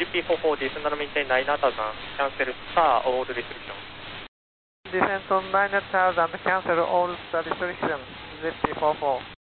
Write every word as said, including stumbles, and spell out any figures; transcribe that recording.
G P four four descend and maintain nine thousand, cancel star all restriction. Descend on nine thousand, cancel all the restrictions, Z P four four.